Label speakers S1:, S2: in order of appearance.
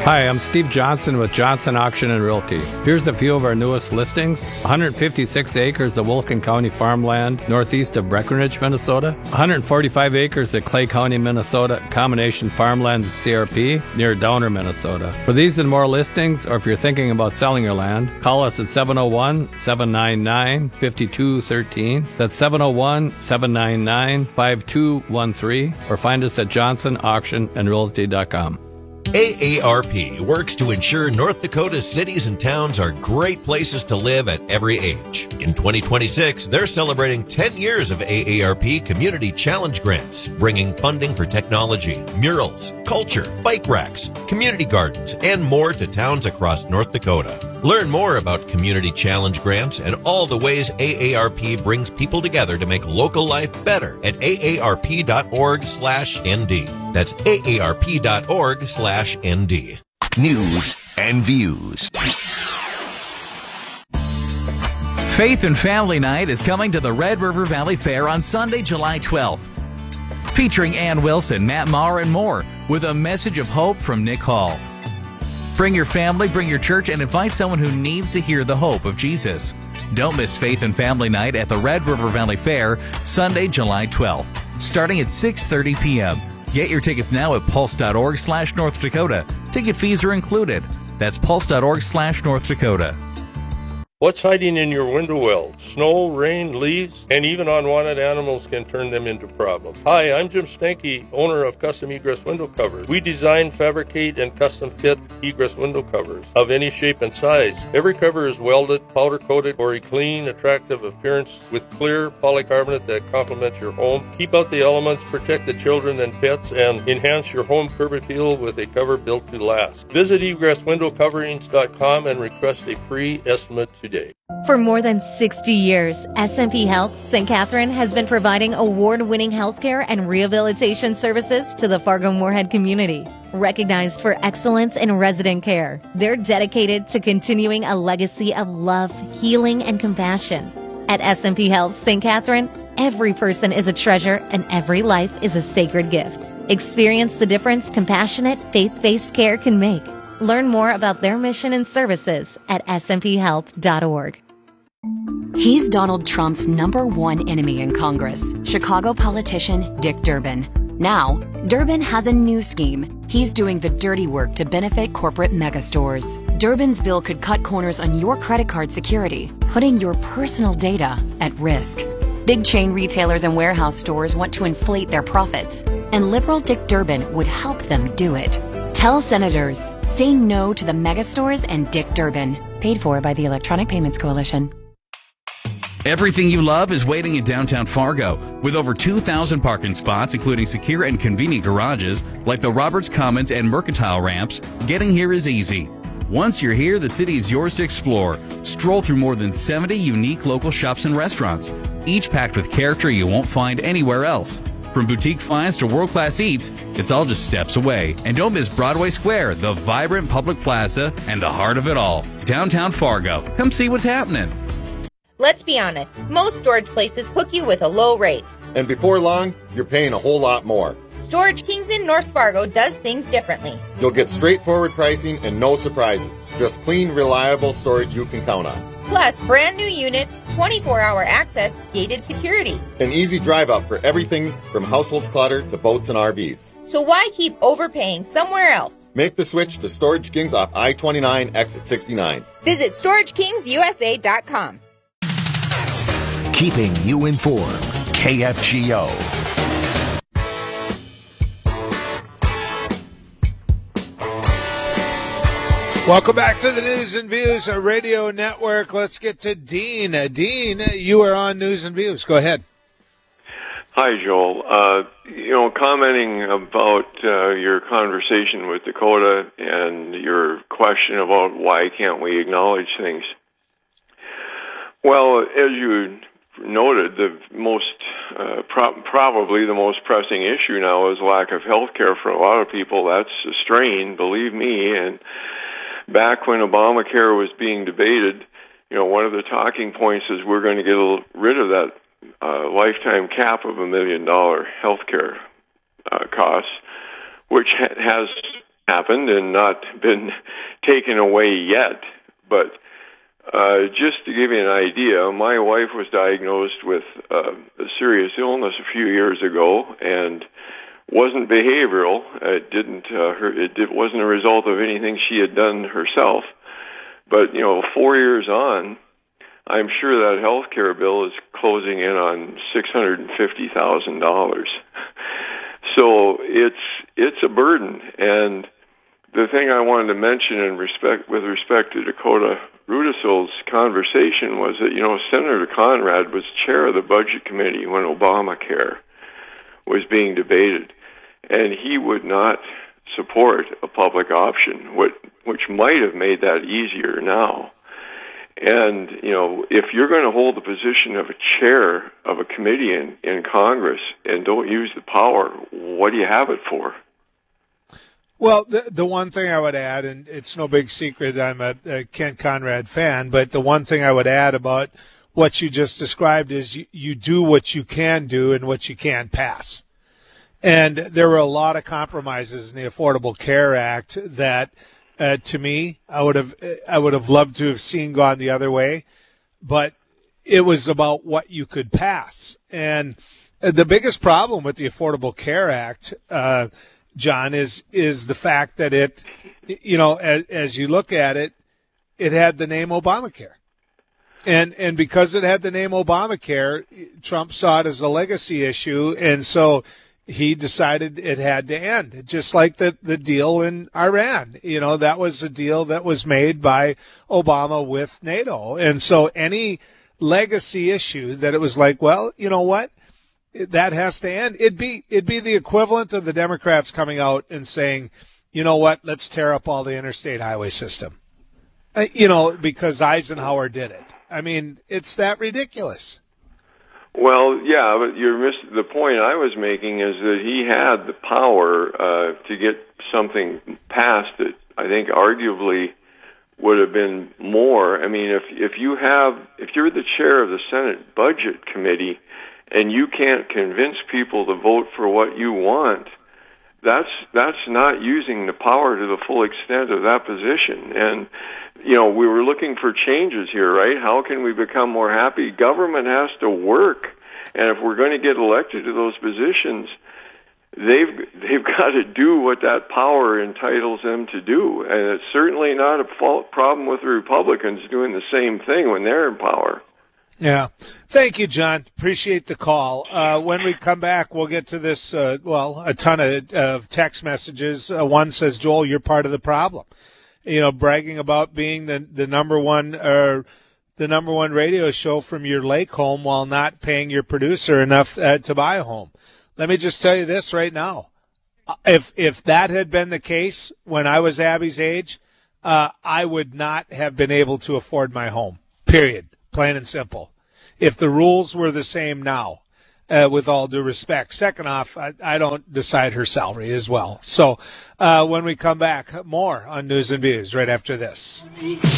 S1: Hi, I'm Steve Johnson with Johnson Auction and Realty. Here's a few of our newest listings. 156 acres of Wilkin County farmland northeast of Breckenridge, Minnesota. 145 acres of Clay County, Minnesota, combination farmland CRP near Downer, Minnesota. For these and more listings, or if you're thinking about selling your land, call us at 701-799-5213. That's 701-799-5213, or find us at johnsonauctionandrealty.com.
S2: AARP works to ensure North Dakota's cities and towns are great places to live at every age. In 2026, they're celebrating 10 years of AARP Community Challenge Grants, bringing funding for technology, murals, culture, bike racks, community gardens, and more to towns across North Dakota. Learn more about Community Challenge Grants and all the ways AARP brings people together to make local life better at aarp.org/ND. That's aarp.org/ND.
S3: News and views.
S4: Faith and Family Night is coming to the Red River Valley Fair on Sunday, July 12th. Featuring Ann Wilson, Matt Maher, and more, with a message of hope from Nick Hall. Bring your family, bring your church, and invite someone who needs to hear the hope of Jesus. Don't miss Faith and Family Night at the Red River Valley Fair, Sunday, July 12th, starting at 6:30 p.m. Get your tickets now at pulse.org/North Dakota. Ticket fees are included. That's pulse.org/North Dakota.
S5: What's hiding in your window well? Snow, rain, leaves, and even unwanted animals can turn them into problems. Hi, I'm Jim Stanky, owner of Custom Egress Window Covers. We design, fabricate, and custom fit egress window covers of any shape and size. Every cover is welded, powder-coated for a clean, attractive appearance with clear polycarbonate that complements your home. Keep out the elements, protect the children and pets, and enhance your home curb appeal with a cover built to last. Visit egresswindowcoverings.com and request a free estimate today.
S6: For more than 60 years, SMP Health St. Catherine has been providing award-winning healthcare and rehabilitation services to the Fargo-Moorhead community. Recognized for excellence in resident care, they're dedicated to continuing a legacy of love, healing, and compassion. At SMP Health St. Catherine, every person is a treasure and every life is a sacred gift. Experience the difference compassionate, faith-based care can make. Learn more about their mission and services at smphealth.org.
S7: He's Donald Trump's #1 enemy in Congress, Chicago politician Dick Durbin. Now, Durbin has a new scheme. He's doing the dirty work to benefit corporate megastores. Durbin's bill could cut corners on your credit card security, putting your personal data at risk. Big chain retailers and warehouse stores want to inflate their profits, and liberal Dick Durbin would help them do it. Tell senators, say no to the megastores and Dick Durbin. Paid for by the Electronic Payments Coalition.
S4: Everything you love is waiting in downtown Fargo. With over 2,000 parking spots, including secure and convenient garages like the Roberts Commons and Mercantile ramps, getting here is easy. Once you're here, the city is yours to explore. Stroll through more than 70 unique local shops and restaurants, each packed with character you won't find anywhere else. From boutique finds to world-class eats, it's all just steps away. And don't miss Broadway Square, the vibrant public plaza, and the heart of it all, downtown Fargo. Come see what's happening.
S8: Let's be honest, most storage places hook you with a low rate.
S9: And before long, you're paying a whole lot more.
S8: Storage Kings in North Fargo does things differently.
S9: You'll get straightforward pricing and no surprises. Just clean, reliable storage you can count on.
S8: Plus, brand new units, 24-hour access, gated security.
S9: An easy drive up for everything from household clutter to boats and RVs.
S8: So why keep overpaying somewhere else?
S9: Make the switch to Storage Kings off I-29, exit 69.
S8: Visit StorageKingsUSA.com.
S3: Keeping you informed. KFGO.
S10: Welcome back to the News and Views Radio Network. Let's get to Dean. Dean, you are on News and Views. Go ahead.
S11: Hi, Joel. Commenting about your conversation with Dakota and your question about why can't we acknowledge things. Well, as you noted, the most probably the most pressing issue now is lack of health care for a lot of people. That's a strain, believe me. And back when Obamacare was being debated, one of the talking points is we're going to get rid of that lifetime cap of $1 million health care costs, which has happened and not been taken away yet. But just to give you an idea, my wife was diagnosed with a serious illness a few years ago, and wasn't behavioral. It wasn't a result of anything she had done herself. But 4 years on, I'm sure that health care bill is closing in on $650,000. So it's a burden. And the thing I wanted to mention with respect to Dakota Rudisill's conversation was that, Senator Conrad was chair of the Budget Committee when Obamacare was being debated, and he would not support a public option, which might have made that easier now. And, if you're going to hold the position of a chair of a committee in Congress and don't use the power, what do you have it for?
S10: Well, the one thing I would add, and it's no big secret, I'm a Kent Conrad fan, but the one thing I would add about what you just described is you do what you can do and what you can pass. And there were a lot of compromises in the Affordable Care Act that, to me, I would have loved to have seen gone the other way, but it was about what you could pass. And the biggest problem with the Affordable Care Act, John, is the fact that it, as you look at it, it had the name Obamacare. And because it had the name Obamacare, Trump saw it as a legacy issue, and so he decided it had to end. Just like the deal in Iran. That was a deal that was made by Obama with NATO. And so any legacy issue that it was like, well, you know what? That has to end. It'd be the equivalent of the Democrats coming out and saying, you know what, let's tear up all the interstate highway system. Because Eisenhower did it. I mean, it's that ridiculous.
S11: Well, yeah, but the point I was making is that he had the power to get something passed that I think arguably would have been more. I mean, if you're the chair of the Senate Budget Committee and you can't convince people to vote for what you want, that's not using the power to the full extent of that position. And, we were looking for changes here, right? How can we become more happy? Government has to work. And if we're going to get elected to those positions, they've got to do what that power entitles them to do. And it's certainly not a problem with the Republicans doing the same thing when they're in power.
S10: Yeah. Thank you, John. Appreciate the call. When we come back, we'll get to this, a ton of text messages. One says, Joel, you're part of the problem. Bragging about being the number one radio show from your lake home while not paying your producer enough to buy a home. Let me just tell you this right now. If that had been the case when I was Abby's age, I would not have been able to afford my home, period. Plain and simple. If the rules were the same now, with all due respect. Second off, I don't decide her salary as well. So when we come back, more on News and Views right after this.